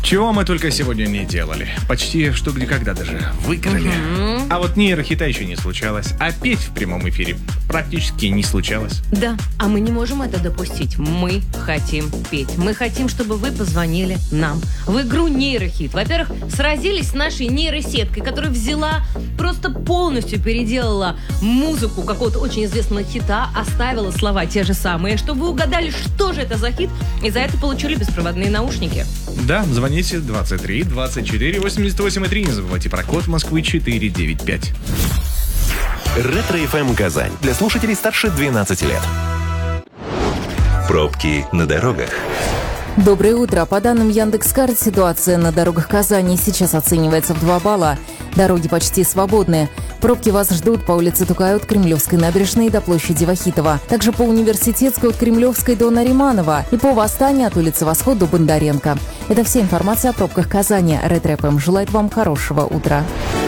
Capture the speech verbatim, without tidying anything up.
Чего мы только сегодня не делали. Почти что где когда даже выиграли. Угу. А вот нейрохита еще не случалось. А петь в прямом эфире практически не случалось. Да, а мы не можем это допустить. Мы хотим петь. Мы хотим, чтобы вы позвонили нам в игру «Нейрохит». Во-первых, сразились с нашей нейросеткой, которая взяла, просто полностью переделала музыку какого-то очень известного хита, оставила слова те же самые, чтобы вы угадали, что же это за хит, и за это получили беспроводные наушники. Да, звоните двадцать три двадцать четыре восемьдесят восемь три. Не забывайте про код Москвы четыре девять пять. Ретро-эф эм Казань. Для слушателей старше двенадцати лет. Пробки на дорогах. Доброе утро. По данным Яндекс.Карт, ситуация на дорогах Казани сейчас оценивается в два балла. Дороги почти свободны. Пробки вас ждут по улице Тукая от Кремлевской набережной до площади Вахитова. Также по Университетской от Кремлевской до Нариманова. И по Восстанию от улицы Восход до Бондаренко. Это вся информация о пробках Казани. Ретро-эф эм желает вам хорошего утра.